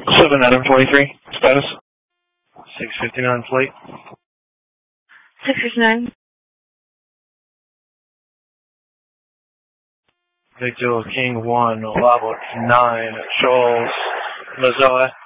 7 Adam 23, status? 659 plate. 659. Victor King 1, Lavo 9, Charles Mazoa.